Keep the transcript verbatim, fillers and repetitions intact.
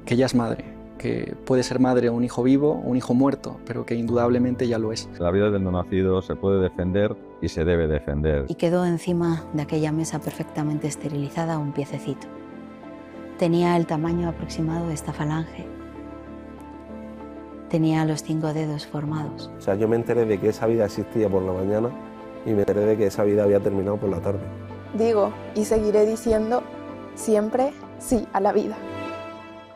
que ella es madre, que puede ser madre de un hijo vivo, un hijo muerto, pero que indudablemente ya lo es. La vida del no nacido se puede defender y se debe defender. Y quedó encima de aquella mesa perfectamente esterilizada un piececito. Tenía el tamaño aproximado de esta falange. Tenía los cinco dedos formados. O sea, yo me enteré de que esa vida existía por la mañana y me enteré de que esa vida había terminado por la tarde. Digo y seguiré diciendo siempre sí a la vida.